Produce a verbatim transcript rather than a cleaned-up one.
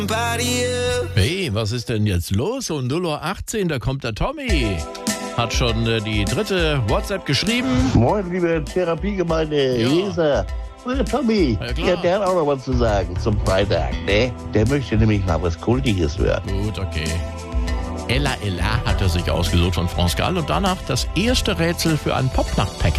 Hey, was ist denn jetzt los? Um null Uhr achtzehn, da kommt der Tommy. Hat schon äh, die dritte WhatsApp geschrieben. Moin, liebe Therapiegemeinde Ja. Hesa. Der Tommy, Ja, klar. ja, der hat auch noch was zu sagen zum Freitag, ne? Der möchte nämlich mal was Kultiges hören. Gut, okay. Ella Ella hat er sich ausgesucht von France Gall und danach das erste Rätsel für ein Popnacht-Package.